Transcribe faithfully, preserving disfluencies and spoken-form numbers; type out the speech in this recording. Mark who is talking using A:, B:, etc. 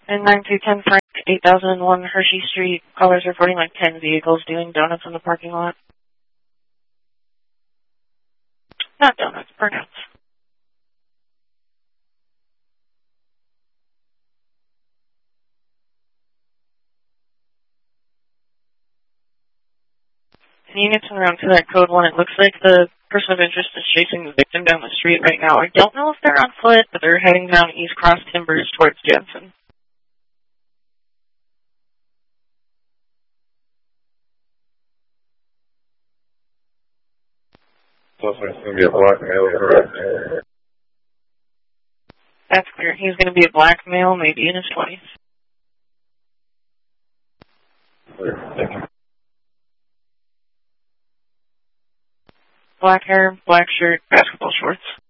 A: And nine two ten Frank, eight thousand one Hershey Street. Callers reporting like ten vehicles doing donuts in the parking lot. Not donuts, burnouts. Units in around to that code one. It looks like the person of interest is chasing the victim down the street right now. I don't know if they're on foot, but they're heading down East Cross Timbers towards Jensen.
B: Looks like it's going to be a black male, correct?
A: That's clear. He's going to be a black male, maybe in his twenties.
B: Thank you.
A: Black hair, black shirt, basketball shorts.